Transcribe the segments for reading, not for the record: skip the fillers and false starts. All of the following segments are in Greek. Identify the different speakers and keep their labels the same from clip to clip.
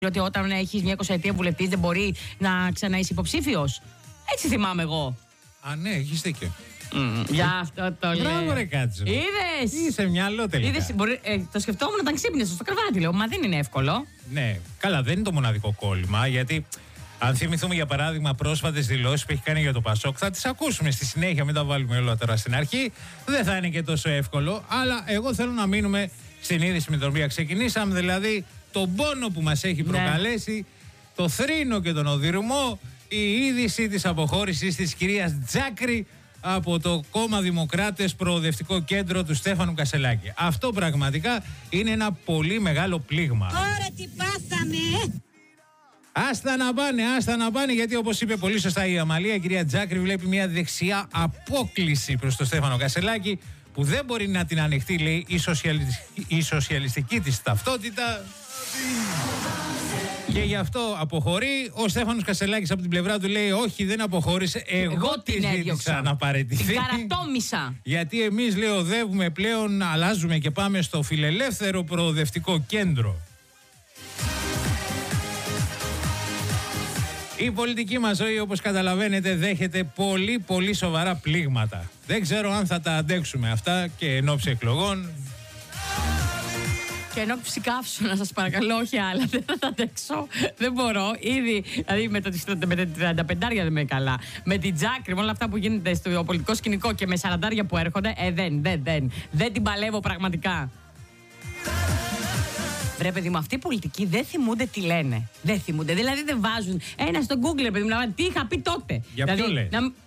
Speaker 1: ότι όταν έχεις μια 20ετία βουλευτής δεν μπορεί να ξαναείσει υποψήφιος. Έτσι θυμάμαι εγώ.
Speaker 2: Α, ναι, έχεις δίκιο.
Speaker 1: Για αυτό το λέω.
Speaker 2: Μπράβο, ρε Κάτσο.
Speaker 1: Είδες.
Speaker 2: Είσαι μυαλό τελικά.
Speaker 1: Είδες, το σκεφτόμουν όταν ξύπνησες στο κρεβάτι. Λέω, μα δεν είναι εύκολο.
Speaker 2: Ναι, καλά, δεν είναι το μοναδικό κόλλημα, γιατί αν θυμηθούμε για παράδειγμα πρόσφατες δηλώσεις που έχει κάνει για το Πασόκ, θα τις ακούσουμε στη συνέχεια, μην τα βάλουμε όλα τώρα στην αρχή. Δεν θα είναι και τόσο εύκολο, αλλά εγώ θέλω να μείνουμε στην είδηση με την οποία ξεκινήσαμε, δηλαδή τον πόνο που μας έχει προκαλέσει, το θρήνο και τον οδυρμό, η είδηση της αποχώρησης της κυρίας Τζάκρη από το κόμμα Δημοκράτες Προοδευτικό Κέντρο του Στέφανου Κασελάκη. Αυτό πραγματικά είναι ένα πολύ μεγάλο πλήγμα.
Speaker 3: Ωραία, τι πάθαμε!
Speaker 2: Άστα να πάνε, γιατί όπως είπε πολύ σωστά η Αμαλία, η κυρία Τζάκρη βλέπει μια δεξιά απόκλιση προς τον Στέφανο Κασελάκη που δεν μπορεί να την ανεχτεί, λέει, η σοσιαλιστική της ταυτότητα. Και γι' αυτό αποχωρεί. Ο Στέφανος Κασελάκης από την πλευρά του λέει: όχι, δεν αποχώρησε. Εγώ τη ζήτησα να παραιτηθεί.
Speaker 1: Την καρατόμησα.
Speaker 2: Γιατί εμείς, λέει, οδεύουμε πλέον, αλλάζουμε και πάμε στο φιλελεύθερο προοδευτικό κέντρο. Η πολιτική μας ζωή, όπως καταλαβαίνετε, δέχεται πολύ πολύ σοβαρά πλήγματα. Δεν ξέρω αν θα τα αντέξουμε αυτά και εν ώψη εκλογών.
Speaker 1: Και ενώ ψηκάψω, να σας παρακαλώ, όχι άλλα, δεν θα τα αντέξω. Δεν μπορώ. Ήδη, δηλαδή με τα 35 δεν είμαι καλά. Με την Τζάκρη, με όλα αυτά που γίνεται στο πολιτικό σκηνικό και με 40 που έρχονται, δεν την παλεύω πραγματικά. Βρε παιδί μου, αυτοί οι πολιτικοί δεν θυμούνται τι λένε. Δεν θυμούνται. Δηλαδή δεν βάζουν ένα στο Google, παιδί μου, τι είχα πει τότε.
Speaker 2: Για
Speaker 1: δηλαδή,
Speaker 2: ποιο λες?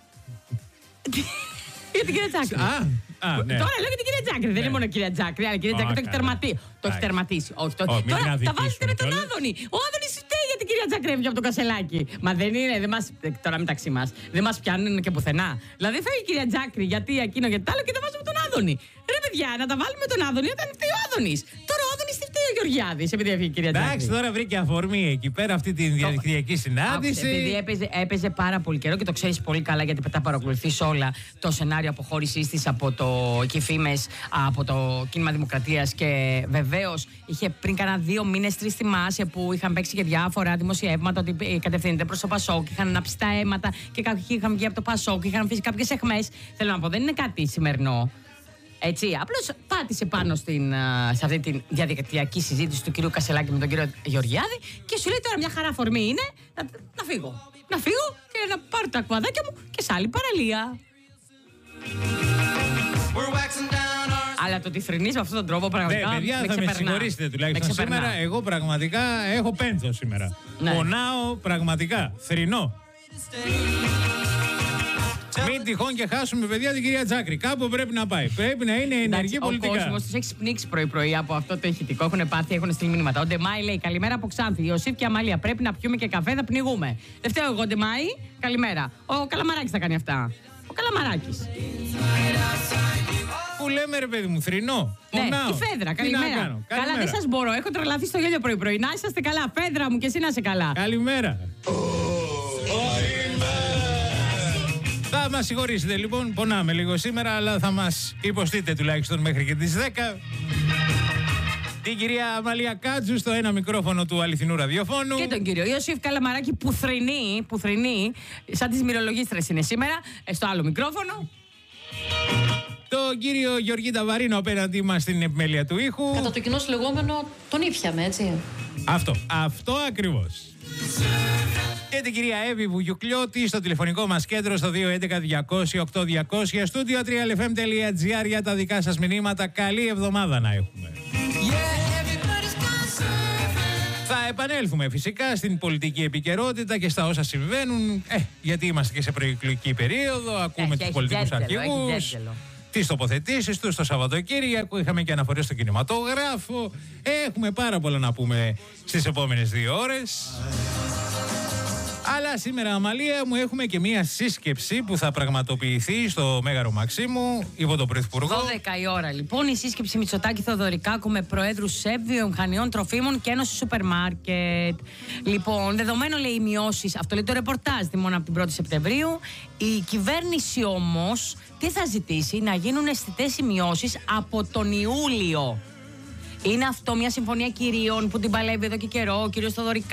Speaker 1: Για την κυρία Τζάκρη.
Speaker 2: Ναι.
Speaker 1: Τώρα λέω για την κυρία Τζάκρη. Δεν είναι μόνο η κυρία Τζάκρη, αλλά η κυρία Τζάκρη το έχει τερματίσει. Το έχει τερματίσει. Όχι, τώρα τα βάζετε με τον Άδωνη. Ο Άδωνης φταίει για την κυρία Τζάκρη έβγαινε από τον Κασελάκη. Μα δεν είναι, τώρα μεταξύ μας, δεν μας πιάνουν και πουθενά. Δηλαδή φεύγει η κυρία Τζάκρη γιατί εκείνο και τ' άλλο και τα βάζουμε τον Άδωνη. Ρε παιδιά, να τα βάλουμε τον Άδωνη όταν φταίει ο Άδωνης. Τώρα ο Άδωνης τι φταίει ο Γεωργιάδης, επειδή έφυγε η κυρία Τζάκρη.
Speaker 2: Εντάξει, τώρα βρήκε αφορμή εκεί πέρα αυτή τη διαδικτυακή συνάντηση.
Speaker 1: Επειδή έπαιζε πάρα πολύ καιρό και το ξέρεις πολύ καλά, γιατί τα παρακολουθείς όλα, το σενάριο αποχώρησής της από το Κηφίμες, από το Κίνημα Δημοκρατίας, και βεβαίως είχε πριν κάνα 2 μήνες, 3 θυμάσαι, που είχαν παίξει και διάφορα δημοσιεύματα ότι κατευθύνεται προς το Πασόκ, είχαν ανάψει τα αίματα και κάποιοι είχαν βγει από το Πασόκ, είχαν αφήσει κάποιες αιχμές. Θέλω να πω, δεν είναι κάτι σημερινό. Έτσι, απλώς πάτησε πάνω σε αυτή τη διαδικτυακή συζήτηση του κυρίου Κασελάκη με τον κύριο Γεωργιάδη και σου λέει: τώρα μια χαρά αφορμή είναι να φύγω. Να φύγω και να πάρω τα κουαδάκια μου και σε άλλη παραλία. Αλλά το ότι θρηνείς με αυτόν τον τρόπο πραγματικά.
Speaker 2: Ναι, παιδιά, θα με συγχωρήσετε τουλάχιστον σήμερα. Εγώ πραγματικά έχω πένθο σήμερα.
Speaker 1: Ναι.
Speaker 2: Πονάω πραγματικά. Θρηνώ. Μην τυχόν και χάσουμε, παιδιά, την κυρία Τζάκρη. Κάπου πρέπει να πάει. Πρέπει να είναι ενεργή πολιτικά.
Speaker 1: Ο κόσμος τους έχει πνίξει πρωί-πρωί από αυτό το ηχητικό. Έχουν πάθει, έχουν στείλει μηνύματα. Ο Ντεμάη λέει: καλημέρα από Ξάνθη. Ιωσήφ και Αμαλία. Πρέπει να πιούμε και καφέ, θα πνιγούμε. Δεν φταίω εγώ, Ντεμάη. Καλημέρα. Ο Καλαμαράκης θα κάνει αυτά. Ο Καλαμαράκης.
Speaker 2: Που λέμε, ρε παιδί μου, θρηνώ.
Speaker 1: Ναι, τη Φέδρα, καλημέρα. Καλά, δεν σας μπορώ. Έχω τρελαθεί στο γέλιο πρωί-πρωί. Να είσαστε καλά, Φέδρα μου, και εσύ να είσαι καλά.
Speaker 2: Καλημέρα. Θα μας συγχωρήσετε λοιπόν, πονάμε λίγο σήμερα, αλλά θα μας υποστείτε τουλάχιστον μέχρι και τις 10. Την κυρία Αμαλία Κάτζου στο ένα μικρόφωνο του αληθινού ραδιοφώνου.
Speaker 1: Και τον κύριο Ιωσήφ Καλαμαράκη που θρηνεί, σαν τις μυρολογίστρες είναι σήμερα, στο άλλο μικρόφωνο.
Speaker 2: Τον κύριο Γεωργή Ταβαρίνο απέναντί μας στην επιμέλεια του ήχου.
Speaker 4: Κατά το κοινό λεγόμενο τον ήπιαμε, έτσι.
Speaker 2: Αυτό ακριβώς. Και την κυρία Εύη Βουγιουκλιώτη στο τηλεφωνικό μας κέντρο στο 211-200-8200, στούντιο 3lfm.gr για τα δικά σας μηνύματα. Καλή εβδομάδα να έχουμε. Θα επανέλθουμε φυσικά στην πολιτική επικαιρότητα και στα όσα συμβαίνουν, γιατί είμαστε και σε προεκλογική περίοδο, ακούμε τους πολιτικούς αρχηγούς, τις τοποθετήσεις τους. Το Σαββατοκύριακο είχαμε και αναφορές στο κινηματόγραφο. Έχουμε πάρα πολλά να πούμε στις επόμενες 2 ώρες. Αλλά σήμερα, Αμαλία μου, έχουμε και μία σύσκεψη που θα πραγματοποιηθεί στο Μέγαρο Μαξίμου υπό τον Πρωθυπουργό.
Speaker 1: 12 η ώρα λοιπόν η σύσκεψη Μητσοτάκη Θεοδωρικάκου με προέδρους ΣΕΠ, βιομηχανιών, τροφίμων και Ένωση Σούπερ Μάρκετ. Λοιπόν, δεδομένο, λέει, οι μειώσεις, αυτό λέει το ρεπορτάζ, μόνο από την 1η Σεπτεμβρίου. Η κυβέρνηση όμως τι θα ζητήσει? Να γίνουν αισθητές οι μειώσεις από τον Ιούλιο. Είναι αυτό μια συμφωνία κυρίων που την παλεύει εδώ και καιρό ο κύριος Θοδωρικάκης.